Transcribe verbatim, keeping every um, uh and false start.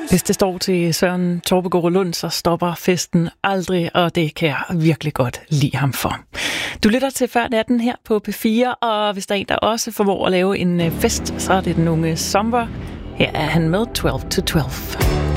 Hvis det står til Søren Torpegaard Lund, så stopper festen aldrig, og det kan jeg virkelig godt lide ham for. Du lytter til Før Natten her på P fire, og hvis der er en, der også formår at lave en fest, så er det den unge Sommer. Her er han med tolv to tolv.